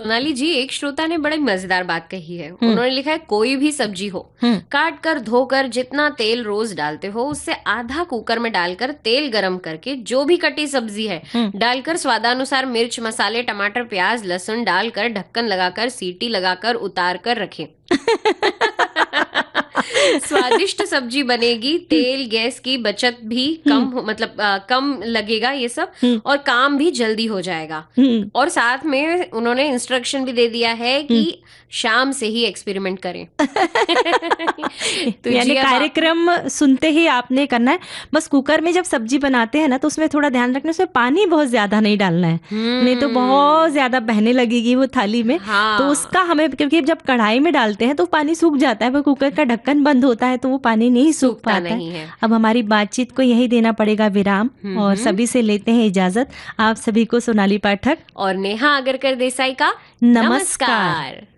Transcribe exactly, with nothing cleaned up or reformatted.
सोनाली जी, एक श्रोता ने बड़ी मजेदार बात कही है। उन्होंने लिखा है, कोई भी सब्जी हो, काट कर धोकर जितना तेल रोज डालते हो उससे आधा कुकर में डालकर तेल गरम करके जो भी कटी सब्जी है डालकर स्वादानुसार मिर्च मसाले टमाटर प्याज लहसुन डालकर ढक्कन लगाकर सीटी लगाकर उतार कर रखें। स्वादिष्ट सब्जी बनेगी, तेल गैस की बचत भी कम हो, मतलब आ, कम लगेगा ये सब, और काम भी जल्दी हो जाएगा। और साथ में उन्होंने इंस्ट्रक्शन भी दे दिया है कि शाम से ही एक्सपेरिमेंट करें। तो यानी कार्यक्रम सुनते ही आपने करना है। बस कुकर में जब सब्जी बनाते हैं ना तो उसमें थोड़ा ध्यान रखना, उसमें पानी बहुत ज्यादा नहीं डालना है, नहीं तो बहुत ज्यादा बहने लगेगी वो थाली में। हाँ। तो उसका हमें, क्योंकि जब कढ़ाई में डालते हैं तो पानी सूख जाता है, पर कुकर का ढक्कन बंद होता है तो वो पानी नहीं सूख पाता नहीं है। अब हमारी बातचीत को यही देना पड़ेगा विराम, और सभी से लेते हैं इजाजत। आप सभी को सोनाली पाठक और नेहा आगरकर देसाई का नमस्कार।